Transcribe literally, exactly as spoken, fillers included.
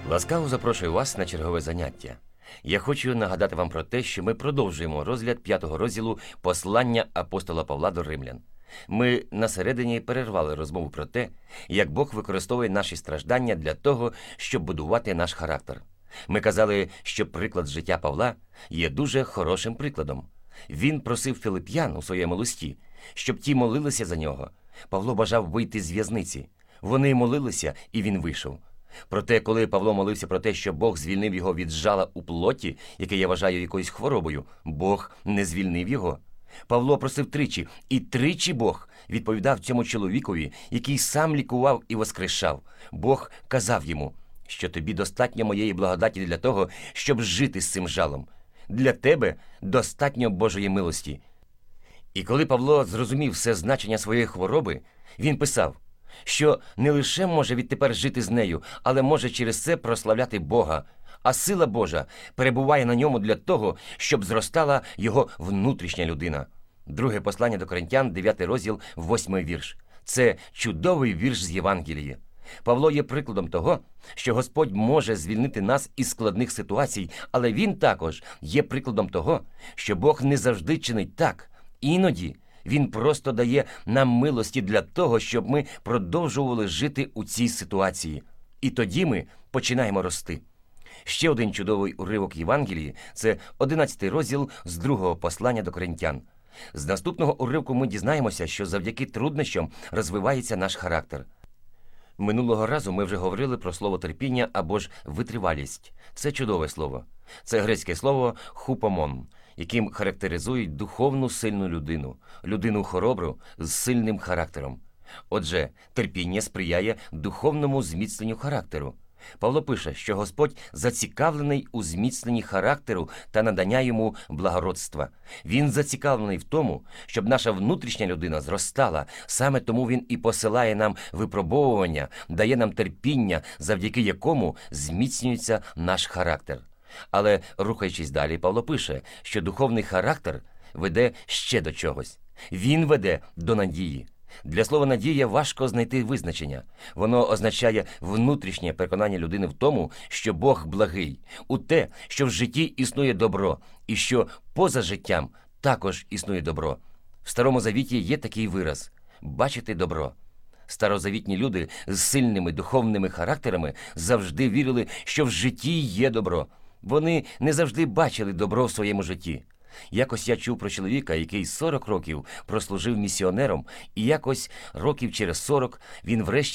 Ласкаво запрошую вас на чергове заняття. Я хочу нагадати вам про те, що ми продовжуємо розгляд п'ятого розділу послання апостола Павла до римлян. Ми на середині перервали розмову про те, як Бог використовує наші страждання для того, щоб будувати наш характер. Ми казали, що приклад життя Павла є дуже хорошим прикладом. Він просив філип'ян у своєму листі, щоб ті молилися за нього. Павло бажав вийти з в'язниці. Вони молилися, і він вийшов. Проте, коли Павло молився про те, що Бог звільнив його від жала у плоті, яке я вважаю якоюсь хворобою, Бог не звільнив його. Павло просив тричі, і тричі Бог відповідав цьому чоловікові, який сам лікував і воскрешав. Бог казав йому, що тобі достатньо моєї благодаті для того, щоб жити з цим жалом. Для тебе достатньо Божої милості. І коли Павло зрозумів все значення своєї хвороби, він писав, що не лише може відтепер жити з нею, але може через це прославляти Бога, а сила Божа перебуває на ньому для того, щоб зростала його внутрішня людина. Друге послання до Коринтян, дев'ятий розділ, восьмий вірш. Це чудовий вірш з Євангелії. Павло є прикладом того, що Господь може звільнити нас із складних ситуацій, але він також є прикладом того, що Бог не завжди чинить так. Іноді Він просто дає нам милості для того, щоб ми продовжували жити у цій ситуації. І тоді ми починаємо рости. Ще один чудовий уривок Євангелії – це одинадцятий розділ з другого послання до Коринтян. З наступного уривку ми дізнаємося, що завдяки труднощам розвивається наш характер. Минулого разу ми вже говорили про слово терпіння або ж витривалість. Це чудове слово. Це грецьке слово «хупомон», яким характеризують духовну сильну людину, людину хоробру з сильним характером. Отже, терпіння сприяє духовному зміцненню характеру. Павло пише, що Господь зацікавлений у зміцненні характеру та надання йому благородства. Він зацікавлений в тому, щоб наша внутрішня людина зростала. Саме тому Він і посилає нам випробовування, дає нам терпіння, завдяки якому зміцнюється наш характер. Але, рухаючись далі, Павло пише, що духовний характер веде ще до чогось. Він веде до надії. Для слова «надія» важко знайти визначення. Воно означає внутрішнє переконання людини в тому, що Бог благий, у те, що в житті існує добро, і що поза життям також існує добро. В Старому Завіті є такий вираз – «бачити добро». Старозавітні люди з сильними духовними характерами завжди вірили, що в житті є добро. Вони не завжди бачили добро в своєму житті. Якось я чув про чоловіка, який сорок років прослужив місіонером, і якось років через сорок він врешті